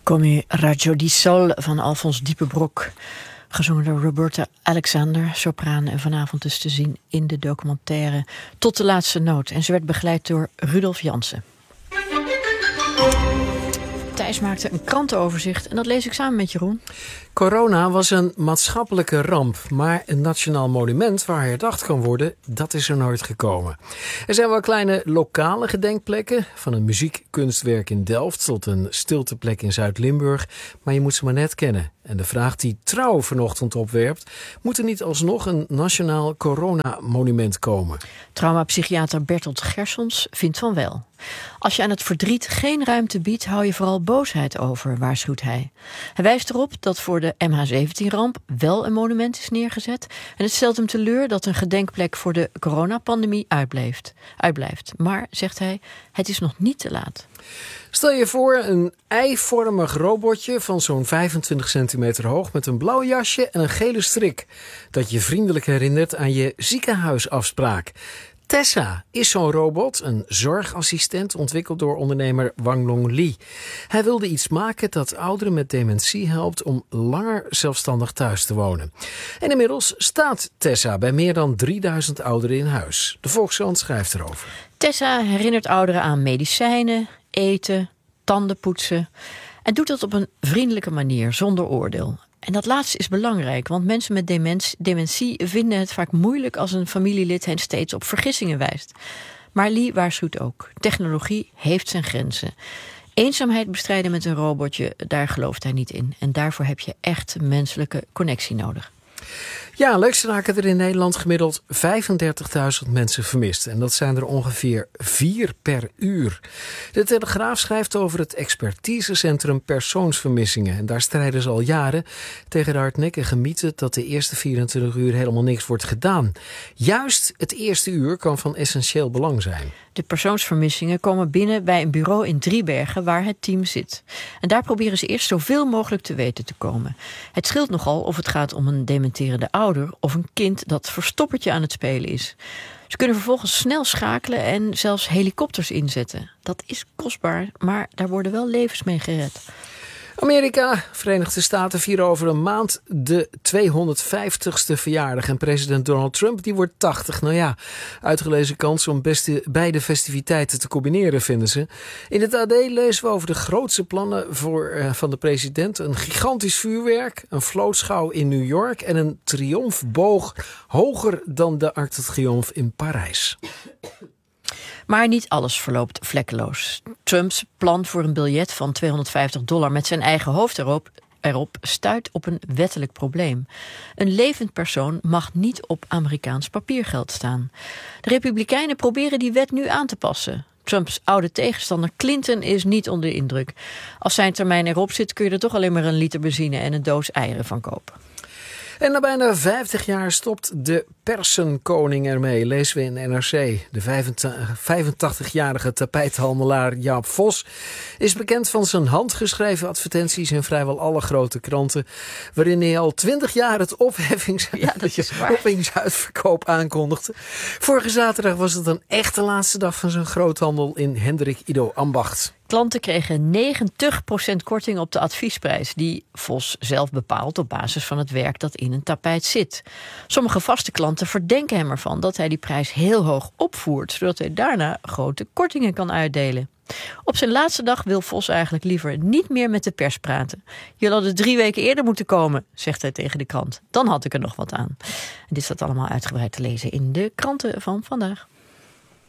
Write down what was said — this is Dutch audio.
Come Raggio di Sol van Alfons Diepenbrok. Gezongen door Roberta Alexander, sopraan. En vanavond dus te zien in de documentaire Tot de laatste noot. En ze werd begeleid door Rudolf Jansen. Thijs maakte een krantenoverzicht en dat lees ik samen met Jeroen. Corona was een maatschappelijke ramp, maar een nationaal monument waar herdacht kan worden, dat is er nooit gekomen. Er zijn wel kleine lokale gedenkplekken, van een muziekkunstwerk in Delft tot een stilteplek in Zuid-Limburg, maar je moet ze maar net kennen. En de vraag die Trouw vanochtend opwerpt, moet er niet alsnog een nationaal coronamonument komen? Traumapsychiater Bertolt Gersons vindt van wel. Als je aan het verdriet geen ruimte biedt, hou je vooral boosheid over, waarschuwt hij. Hij wijst erop dat voor de MH17-ramp wel een monument is neergezet. En het stelt hem teleur dat een gedenkplek voor de coronapandemie uitblijft. Maar, zegt hij, het is nog niet te laat. Stel je voor een eivormig robotje van zo'n 25 centimeter hoog met een blauw jasje en een gele strik. Dat je vriendelijk herinnert aan je ziekenhuisafspraak. Tessa is zo'n robot, een zorgassistent ontwikkeld door ondernemer Wanglong Lee. Hij wilde iets maken dat ouderen met dementie helpt om langer zelfstandig thuis te wonen. En inmiddels staat Tessa bij meer dan 3000 ouderen in huis. De Volkskrant schrijft erover. Tessa herinnert ouderen aan medicijnen, eten, tanden poetsen en doet dat op een vriendelijke manier, zonder oordeel. En dat laatste is belangrijk, want mensen met dementie vinden het vaak moeilijk als een familielid hen steeds op vergissingen wijst. Maar Lee waarschuwt ook, technologie heeft zijn grenzen. Eenzaamheid bestrijden met een robotje, daar gelooft hij niet in. En daarvoor heb je echt menselijke connectie nodig. Jaarlijks raken er in Nederland gemiddeld 35.000 mensen vermist. En dat zijn er ongeveer 4 per uur. De Telegraaf schrijft over het expertisecentrum persoonsvermissingen. En daar strijden ze al jaren tegen de hardnekkige mythe dat de eerste 24 uur helemaal niks wordt gedaan. Juist het eerste uur kan van essentieel belang zijn. De persoonsvermissingen komen binnen bij een bureau in Driebergen waar het team zit. En daar proberen ze eerst zoveel mogelijk te weten te komen. Het scheelt nogal of het gaat om een dementerende ouder of een kind dat verstoppertje aan het spelen is. Ze kunnen vervolgens snel schakelen en zelfs helikopters inzetten. Dat is kostbaar, maar daar worden wel levens mee gered. Amerika, Verenigde Staten, vieren over een maand de 250ste verjaardag. En president Donald Trump, die wordt 80. Nou ja, uitgelezen kans om beide festiviteiten te combineren, vinden ze. In het AD lezen we over de grootste plannen van de president. Een gigantisch vuurwerk, een vlootschouw in New York en een triomfboog hoger dan de Arc de Triomphe in Parijs. Maar niet alles verloopt vlekkeloos. Trumps plan voor een biljet van $250 met zijn eigen hoofd erop stuit op een wettelijk probleem. Een levend persoon mag niet op Amerikaans papiergeld staan. De Republikeinen proberen die wet nu aan te passen. Trumps oude tegenstander Clinton is niet onder de indruk. Als zijn termijn erop zit, kun je er toch alleen maar een liter benzine en een doos eieren van kopen. En na bijna 50 jaar stopt de persenkoning ermee, lezen we in NRC. De 85-jarige tapijthandelaar Jaap Vos is bekend van zijn handgeschreven advertenties in vrijwel alle grote kranten, waarin hij al 20 jaar het opheffingsuitverkoop aankondigde. Vorige zaterdag was het een echte laatste dag van zijn groothandel in Hendrik Ido Ambacht. Klanten kregen 90% korting op de adviesprijs die Vos zelf bepaalt op basis van het werk dat in een tapijt zit. Sommige vaste klanten verdenken hem ervan dat hij die prijs heel hoog opvoert, zodat hij daarna grote kortingen kan uitdelen. Op zijn laatste dag wil Vos eigenlijk liever niet meer met de pers praten. Jullie hadden 3 weken eerder moeten komen, zegt hij tegen de krant. Dan had ik er nog wat aan. En dit staat allemaal uitgebreid te lezen in de kranten van vandaag.